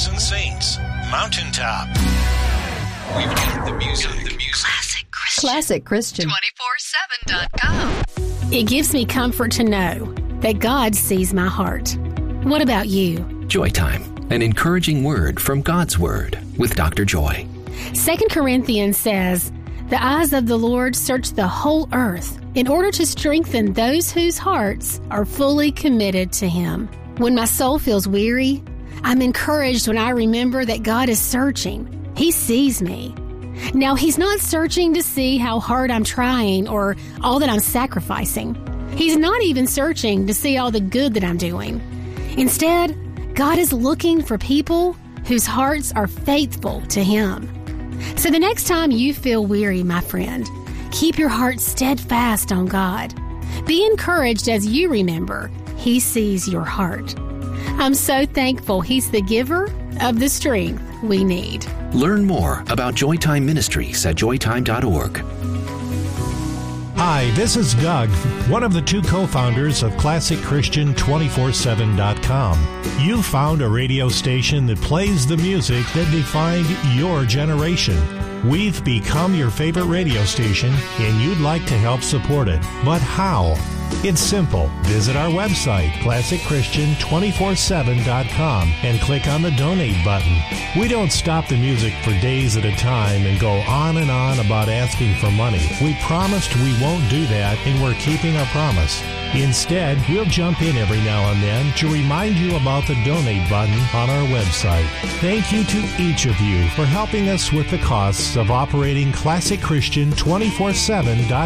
Thousand Saints, Mountaintop. We've got the music. Classic Christian. 247.com. It gives me comfort to know that God sees my heart. What about you? Joy Time, an encouraging word from God's Word with Dr. Joy. 2 Corinthians says, "The eyes of the Lord search the whole earth in order to strengthen those whose hearts are fully committed to Him." When my soul feels weary, I'm encouraged when I remember that God is searching. He sees me. Now, He's not searching to see how hard I'm trying or all that I'm sacrificing. He's not even searching to see all the good that I'm doing. Instead, God is looking for people whose hearts are faithful to Him. So the next time you feel weary, my friend, keep your heart steadfast on God. Be encouraged as you remember He sees your heart. I'm so thankful He's the giver of the strength we need. Learn more about Joytime Ministries at joytime.org. Hi, this is Doug, one of the two co-founders of ClassicChristian247.com. You found a radio station that plays the music that defined your generation. We've become your favorite radio station, and you'd like to help support it. But how? It's simple. Visit our website, ClassicChristian247.com, and click on the donate button. We don't stop the music for days at a time and go on and on about asking for money. We promised we won't do that, and we're keeping our promise. Instead, we'll jump in every now and then to remind you about the donate button on our website. Thank you to each of you for helping us with the costs of operating ClassicChristian247.com.